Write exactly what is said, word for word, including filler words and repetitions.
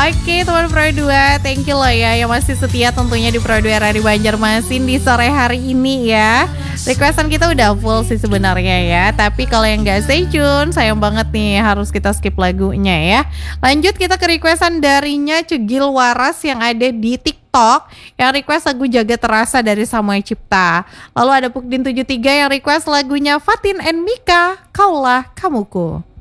Oke teman Pro dua, thank you loh ya yang masih setia tentunya di Pro dua R A di Banjarmasin di sore hari ini ya. Requestan kita udah full sih sebenarnya ya, tapi kalau yang gak stay tune sayang banget nih harus kita skip lagunya ya. Lanjut kita ke requestan darinya Cegil Waras yang ada di TikTok yang request lagu Jaga Terasa dari Samuel Cipta. Lalu ada Pukdin tujuh tiga yang request lagunya Fatin and Mika, Kaulah Kamuku.